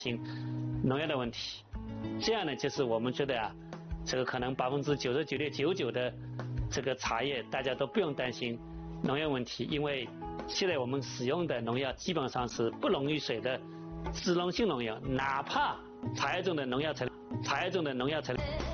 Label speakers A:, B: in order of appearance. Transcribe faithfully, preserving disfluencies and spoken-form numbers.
A: 心农药的问题。这样呢，就是我们觉得啊，这个可能百分之九十九点九九的这个茶叶大家都不用担心农药问题，因为现在我们使用的农药基本上是不溶于水的脂溶性农药，哪怕茶叶中的农药材料，茶叶中的农药材料。